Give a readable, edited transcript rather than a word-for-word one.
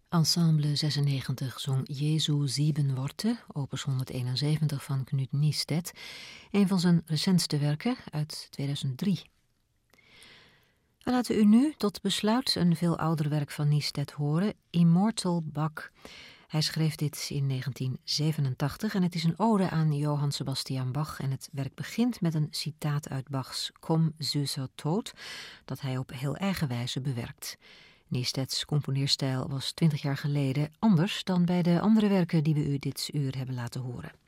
Ensemble 96 zong Jesu Sieben Worte, opus 171 van Knut Niestedt, een van zijn recentste werken uit 2003. We laten u nu tot besluit een veel ouder werk van Niestedt horen, Immortal Bach. Hij schreef dit in 1987 en het is een ode aan Johann Sebastian Bach en het werk begint met een citaat uit Bachs Komm, süßer Tod, dat hij op heel eigen wijze bewerkt. Niestedts componeerstijl was 20 jaar geleden anders dan bij de andere werken die we u dit uur hebben laten horen.